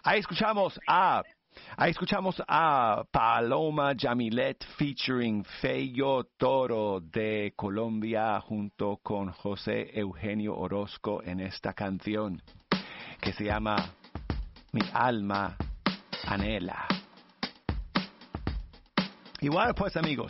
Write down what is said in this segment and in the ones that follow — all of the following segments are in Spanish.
Ahí escuchamos a Paloma Yamilet featuring Feyo Toro de Colombia junto con José Eugenio Orozco en esta canción que se llama Mi alma anhela. Y bueno, pues amigos,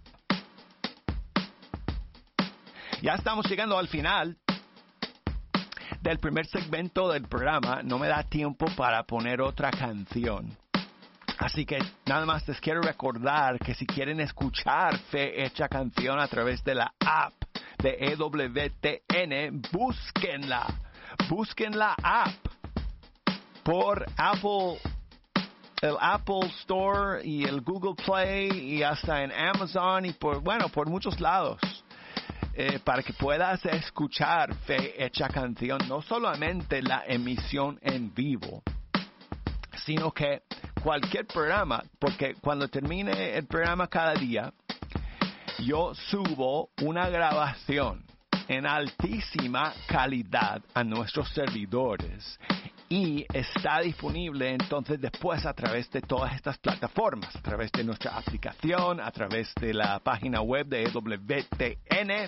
ya estamos llegando al final del primer segmento del programa. No me da tiempo para poner otra canción. Así que nada más les quiero recordar que si quieren escuchar Fe Hecha Canción a través de la app de EWTN, búsquenla. Busquen la app por el Apple Store y el Google Play y hasta en Amazon y por muchos lados. Para que puedas escuchar Fe Hecha Canción, no solamente la emisión en vivo, sino que cualquier programa, porque cuando termine el programa cada día, yo subo una grabación en altísima calidad a nuestros servidores y está disponible entonces después a través de todas estas plataformas, a través de nuestra aplicación, a través de la página web de EWTN,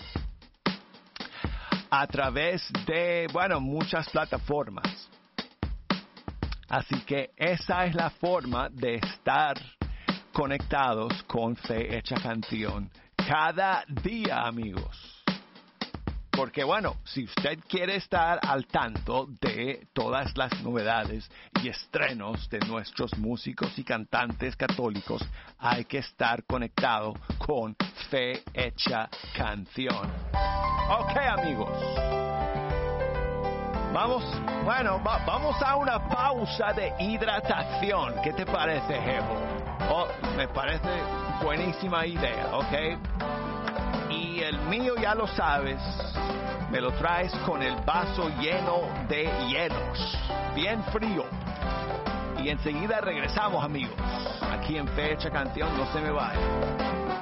a través de, muchas plataformas. Así que esa es la forma de estar conectados con Fe Hecha Canción cada día, amigos. Porque si usted quiere estar al tanto de todas las novedades y estrenos de nuestros músicos y cantantes católicos, hay que estar conectado con Fe Hecha Canción. Ok, amigos. Vamos a una pausa de hidratación. ¿Qué te parece, Jevo? Me parece buenísima idea, ¿ok? Y el mío, ya lo sabes, me lo traes con el vaso lleno de hielos, bien frío. Y enseguida regresamos, amigos. Aquí en Fe Hecha Canción, no se me vaya.